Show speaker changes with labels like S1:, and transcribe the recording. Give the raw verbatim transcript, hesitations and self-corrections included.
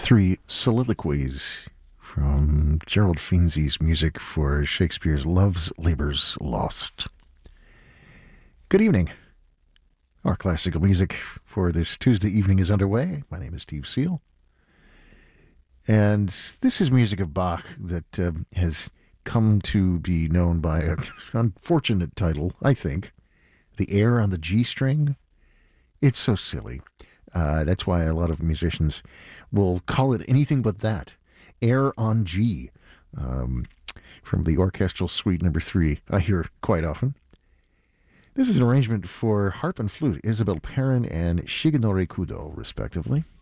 S1: Three soliloquies from Gerald Finzi's music for Shakespeare's Love's Labour's Lost. Good evening. Our classical music for this Tuesday evening is underway. My name is Steve Seal. And this is music of Bach that uh, has come to be known by an unfortunate title, I think. The Air on the G string. It's so silly. Uh, that's why a lot of musicians will call it anything but that. Air on G. Um, from the Orchestral Suite number three, I hear quite often. This is an arrangement for harp and flute, Isabelle Perrin and Shigenori Kudo, respectively.